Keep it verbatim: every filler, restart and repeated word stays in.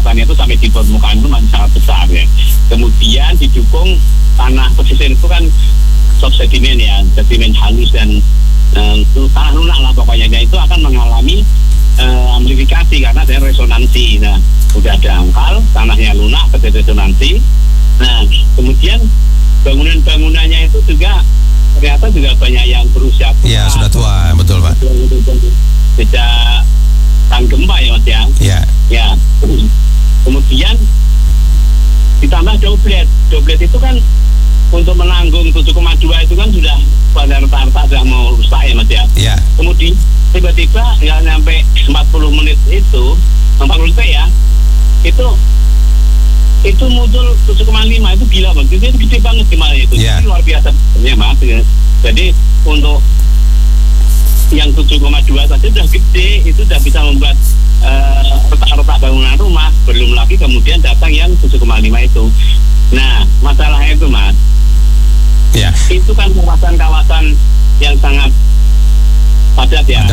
kerusakannya itu sampai di permukaan itu masih sangat besar ya. Kemudian didukung tanah pesisir itu kan subsedimen ya, sedimen halus dan uh, itu tanah lunak lah pokoknya. Nah, itu akan mengalami uh, amplifikasi karena ada resonansi. Nah, udah dangkal, tanahnya lunak, terjadi resonansi. Nah, kemudian bangunan-bangunannya itu juga ternyata juga banyak yang berusia tua. Iya, sudah tua, betul Pak. Sejak tahun gempa ya Mas ya. Iya. Ya. Kemudian ditambah doblet. Doblet itu kan untuk menanggung tujuh koma dua itu kan sudah pada rata-rata sudah mau rusak ya Mas ya. Iya. Kemudian tiba-tiba nggak sampai empat puluh menit itu, empat puluh detik ya, itu itu muncul tujuh koma lima, itu gila Mas. Itu gede banget gimana itu. Yeah. Itu luar biasa sebenarnya Mas. Jadi untuk yang tujuh koma dua saja sudah gede, itu sudah bisa membuat uh, retak-retak bangunan rumah. Belum lagi kemudian datang yang tujuh koma lima itu. Nah, masalahnya itu Mas, yeah. itu kan kawasan-kawasan yang sangat padat ya.